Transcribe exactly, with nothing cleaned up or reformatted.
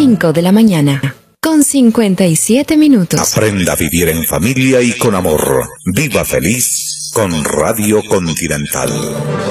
cinco de la mañana, con cincuenta y siete minutos. Aprenda a vivir en familia y con amor. Viva feliz con Radio Continental.